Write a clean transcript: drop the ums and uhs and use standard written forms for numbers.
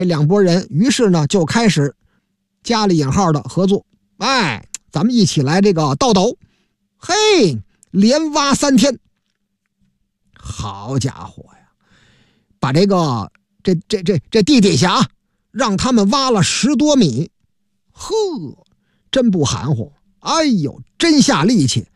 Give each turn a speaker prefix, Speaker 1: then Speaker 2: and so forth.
Speaker 1: 这两拨人于是呢就开始加了引号的合作。哎，咱们一起来这个倒斗，嘿，连挖3天。好家伙呀，把这个这地底下让他们挖了10多米，呵，真不含糊。哎呦，真下力气，